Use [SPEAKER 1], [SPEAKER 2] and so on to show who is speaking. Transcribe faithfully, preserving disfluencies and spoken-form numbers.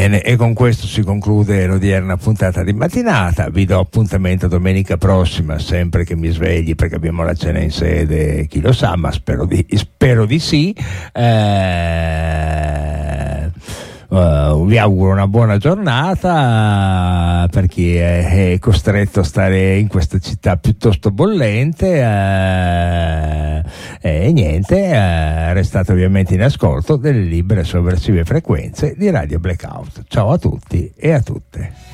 [SPEAKER 1] Bene, e con questo si conclude l'odierna puntata di mattinata. Vi do appuntamento domenica prossima, sempre che mi svegli, perché abbiamo la cena in sede, chi lo sa, ma spero di, spero di sì. Eh, uh, vi auguro una buona giornata per chi è, è costretto a stare in questa città piuttosto bollente. Eh, e niente, eh, restate ovviamente in ascolto delle libere sovversive frequenze di Radio Blackout. Ciao a tutti e a tutte.